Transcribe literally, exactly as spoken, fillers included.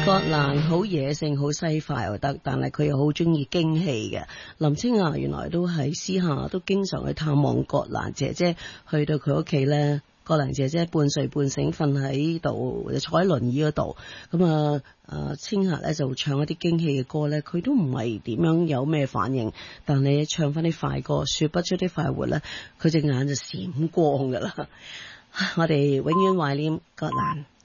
葛蘭好野性，好西化又得，但係佢又好中意驚喜嘅。林青霞原來都係私下都經常去探望葛蘭姐姐，去到佢屋企咧，葛蘭姐姐半睡半醒瞓喺度，或者坐喺輪椅嗰度。咁啊，啊青霞咧就唱一啲驚喜嘅歌咧，佢都唔係點樣有咩反應，但你唱翻啲快歌，說不出啲快活咧，佢隻眼就閃光噶啦。我哋永遠懷念葛蘭。